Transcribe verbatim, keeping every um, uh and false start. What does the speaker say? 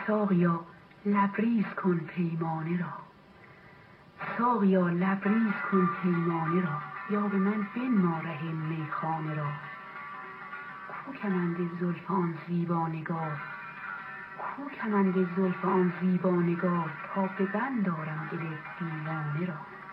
ساقیا لبریز کن پیمانه را، ساقیا لبریز کن پیمانه را، یا به من بنما ره میخانه را. کو کمند زلف آن زیبانگار، کو کمند زلف آن زیبانگار، تا به بند آرم دل دیوانه را.